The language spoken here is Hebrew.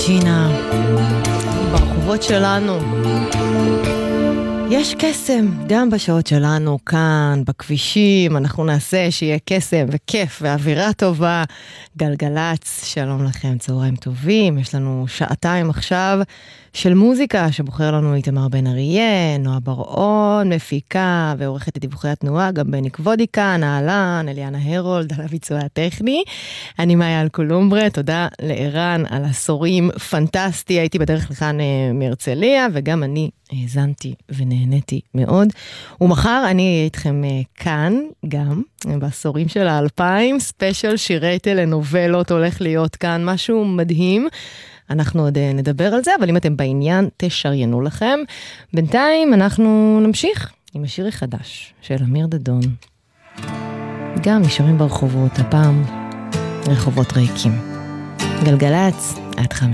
ג'ינה, ברחובות שלנו יש קסם, גם בשעות שלנו כאן, בכבישים, אנחנו נעשה שיהיה קסם וכיף ואווירה טובה. גלגלץ, שלום לכם, צהריים טובים, יש לנו שעתיים עכשיו של מוזיקה שבוחר לנו איתמר בן אריה, נועה בר-און, מפיקה ועורכת את דיווחי התנועה, גם בני כבודיקה, נעלן, אליאנה הרולד, על הביצוע הטכני. אני מאיה אלקולומברה, תודה לערן על עשורים פנטסטי, הייתי בדרך לכאן מהרצליה, וגם אני האזנתי ונהניתי מאוד. ומחר אני אהיה איתכם כאן, גם בעשורים של 2000, ספיישל שירי טלנובלות הולך להיות כאן, משהו מדהים. אנחנו עוד נדבר על זה, אבל אם אתם בעניין, תשריינו לכם. בינתיים אנחנו נמשיך עם השיר החדש של אמיר דדון. גם נשארים ברחובות, הפעם רחובות ריקים. גלגלץ, עד 5.